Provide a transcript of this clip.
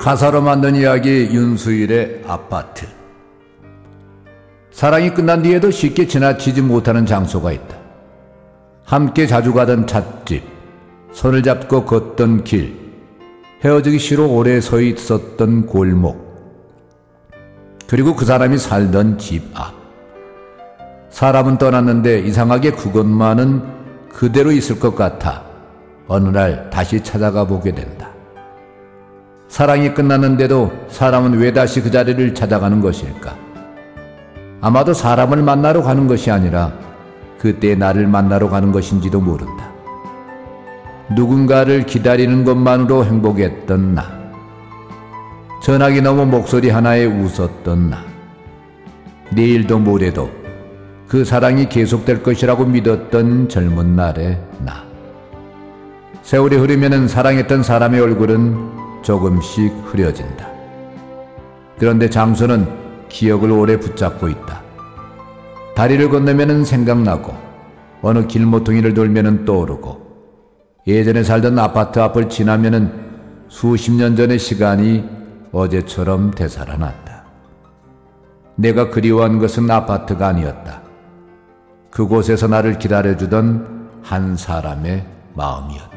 가사로 만든 이야기 윤수일의 아파트. 사랑이 끝난 뒤에도 쉽게 지나치지 못하는 장소가 있다. 함께 자주 가던 찻집, 손을 잡고 걷던 길, 헤어지기 싫어 오래 서 있었던 골목, 그리고 그 사람이 살던 집 앞. 사람은 떠났는데 이상하게 그것만은 그대로 있을 것 같아 어느 날 다시 찾아가 보게 된다. 사랑이 끝났는데도 사람은 왜 다시 그 자리를 찾아가는 것일까? 아마도 사람을 만나러 가는 것이 아니라 그때 나를 만나러 가는 것인지도 모른다. 누군가를 기다리는 것만으로 행복했던 나. 전화기 너머 목소리 하나에 웃었던 나. 내일도 모레도 그 사랑이 계속될 것이라고 믿었던 젊은 날의 나. 세월이 흐르면 사랑했던 사람의 얼굴은 조금씩 흐려진다. 그런데 장소는 기억을 오래 붙잡고 있다. 다리를 건너면 생각나고 어느 길모퉁이를 돌면 떠오르고 예전에 살던 아파트 앞을 지나면 수십 년 전의 시간이 어제처럼 되살아난다. 내가 그리워한 것은 아파트가 아니었다. 그곳에서 나를 기다려주던 한 사람의 마음이었다.